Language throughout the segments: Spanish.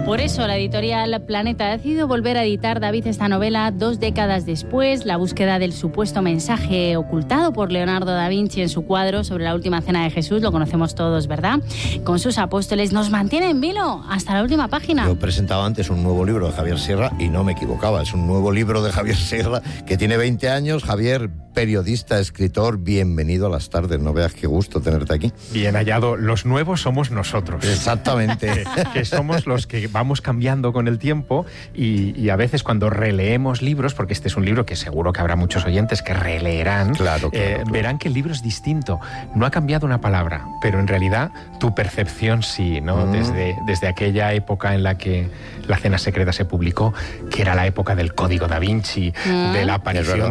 Por eso la editorial Planeta ha decidido volver a editar, David, esta novela 2 décadas después. La búsqueda del supuesto mensaje ocultado por Leonardo da Vinci en su cuadro sobre la última cena de Jesús, lo conocemos todos, ¿verdad? Con sus apóstoles, nos mantiene en vilo hasta la última página. Yo presentaba antes un nuevo libro de Javier Sierra y no me equivocaba. Es un nuevo libro de Javier Sierra que tiene 20 años. Javier, periodista, escritor, bienvenido a Las Tardes. No veas qué gusto tenerte aquí. Bien hallado. Los nuevos somos nosotros. Exactamente. que somos los que vamos cambiando con el tiempo y a veces cuando releemos libros, porque este es un libro que seguro que habrá muchos oyentes que releerán, claro. Verán que el libro es distinto. No ha cambiado una palabra, pero en realidad tu percepción sí, ¿no? Desde aquella época en la que La Cena Secreta se publicó, que era la época del Código da Vinci, de la aparición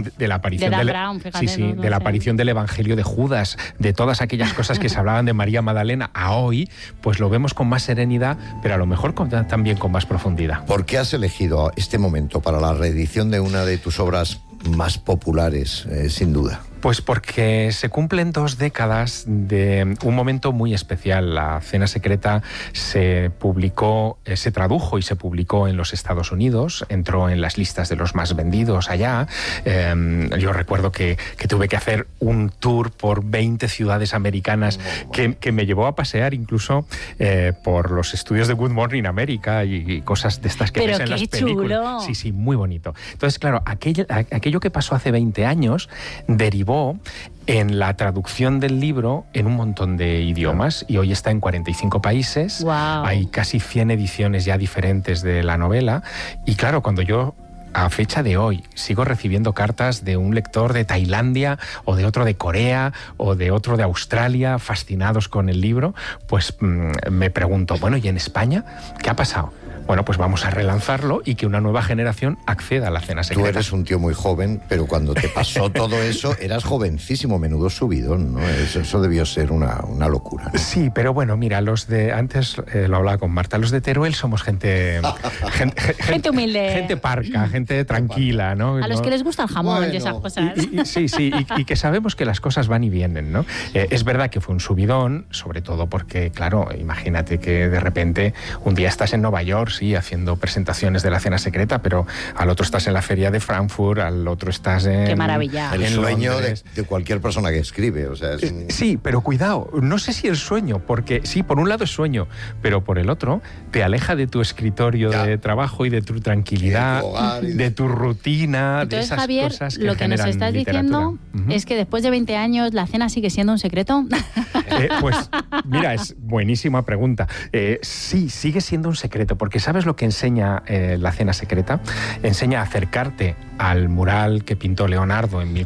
del Evangelio de Judas, de todas aquellas cosas que se hablaban de María Magdalena, a hoy, pues lo vemos con más serenidad, pero a lo mejor también con más profundidad. ¿Por qué has elegido este momento para la reedición de una de tus obras más populares, sin duda? Pues porque se cumplen 2 décadas de un momento muy especial. La Cena Secreta se tradujo y se publicó en los Estados Unidos, entró en las listas de los más vendidos allá. Yo recuerdo que tuve que hacer un tour por 20 ciudades americanas que me llevó a pasear incluso por los estudios de Good Morning America y cosas de estas que ves en las películas. Chulo. Sí, muy bonito. Entonces, claro, aquello que pasó hace 20 años derivó en la traducción del libro en un montón de idiomas y hoy está en 45 países. Wow. Hay casi 100 ediciones ya diferentes de la novela y claro, cuando yo a fecha de hoy sigo recibiendo cartas de un lector de Tailandia o de otro de Corea o de otro de Australia fascinados con el libro, pues me pregunto, bueno, ¿y en España qué ha pasado? Bueno, pues vamos a relanzarlo y que una nueva generación acceda a La Cena Secreta. Tú eres un tío muy joven, pero cuando te pasó todo eso, eras jovencísimo, menudo subidón, ¿no? Eso debió ser una locura, ¿no? Sí, pero bueno, mira, antes lo hablaba con Marta, los de Teruel somos gente humilde. Gente parca, gente tranquila, ¿no? A los que les gusta el jamón y esas cosas. Y que sabemos que las cosas van y vienen, ¿no? Es verdad que fue un subidón, sobre todo porque, claro, imagínate que de repente un día estás en Nueva York, sí, haciendo presentaciones de La Cena Secreta, pero al otro estás en la feria de Frankfurt, al otro estás en... ¡Qué maravilla! El sueño de cualquier persona que escribe, o sea... Sí, pero cuidado, no sé si el sueño, porque sí, por un lado es sueño, pero por el otro te aleja de tu escritorio de trabajo y de tu tranquilidad, de tu rutina. Entonces, de esas Javier, cosas que lo que nos estás diciendo es que después de 20 años la cena sigue siendo un secreto. Pues mira, es buenísima pregunta. Sí, sigue siendo un secreto, porque ¿sabes lo que enseña La Cena Secreta? Enseña a acercarte al mural que pintó Leonardo en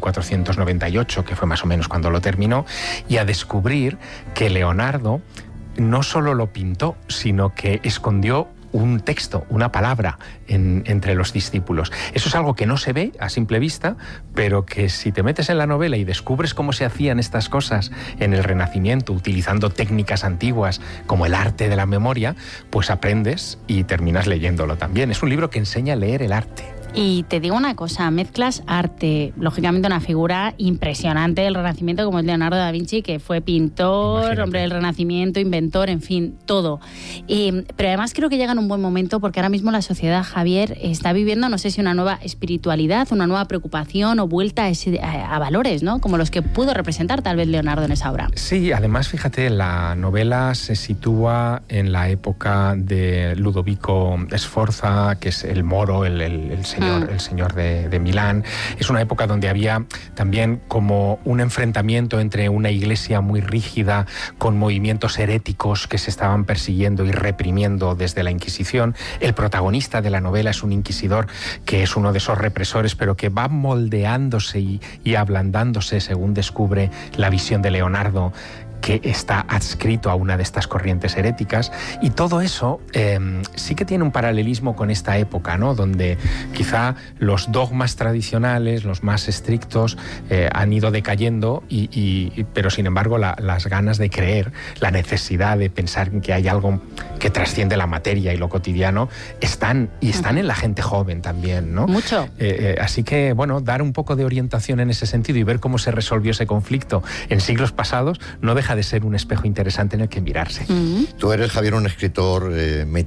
1498, que fue más o menos cuando lo terminó, y a descubrir que Leonardo no solo lo pintó, sino que escondió un texto, una palabra entre los discípulos. Eso es algo que no se ve a simple vista, pero que si te metes en la novela y descubres cómo se hacían estas cosas en el Renacimiento, utilizando técnicas antiguas como el arte de la memoria, pues aprendes y terminas leyéndolo también. Es un libro que enseña a leer el arte. Y te digo una cosa, mezclas arte, lógicamente una figura impresionante del Renacimiento como es Leonardo da Vinci, que fue pintor, imagínate, hombre del Renacimiento, inventor, en fin, todo. Pero además creo que llega en un buen momento porque ahora mismo la sociedad, Javier, está viviendo, no sé si una nueva espiritualidad, una nueva preocupación o vuelta a valores, ¿no? Como los que pudo representar tal vez Leonardo en esa obra. Sí, además, fíjate, la novela se sitúa en la época de Ludovico Sforza, que es el moro, el señor de Milán. Es una época donde había también como un enfrentamiento entre una iglesia muy rígida con movimientos heréticos que se estaban persiguiendo y reprimiendo desde la Inquisición. El protagonista de la novela es un inquisidor que es uno de esos represores, pero que va moldeándose y ablandándose según descubre la visión de Leonardo, que está adscrito a una de estas corrientes heréticas, y todo eso sí que tiene un paralelismo con esta época, ¿no? Donde quizá los dogmas tradicionales, los más estrictos, han ido decayendo, pero sin embargo las ganas de creer, la necesidad de pensar que hay algo que trasciende la materia y lo cotidiano, están en la gente joven también, ¿no? Mucho. Así que, bueno, dar un poco de orientación en ese sentido y ver cómo se resolvió ese conflicto en siglos pasados no deja de ser un espejo interesante en el que mirarse. Tú eres, Javier, un escritor